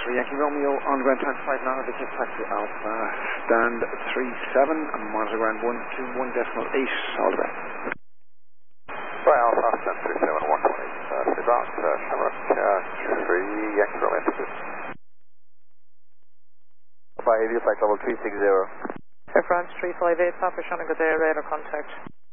3 Yankee Romeo on ground time 5 now, the kick taxi Alpha, stand 37, and monitor ground 121.8, all the best. Right, Alpha, stand 37, 120, sit out, Shamrock, 3 Yankee Romeo, ticket. Alpha, heavy flight level 360. Air France 358, Papa Shannon, good day, radar contact.